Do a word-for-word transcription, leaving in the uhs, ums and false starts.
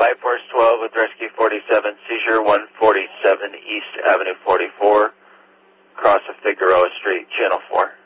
Life Force twelve with Rescue forty-seven, seizure one forty-seven East Avenue forty-four, across of Figueroa Street, Channel four.